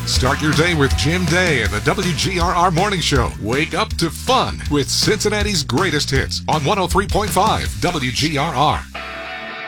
Start your day with Jim Day and the WGRR Morning Show. Wake up to fun with Cincinnati's greatest hits on 103.5 WGRR.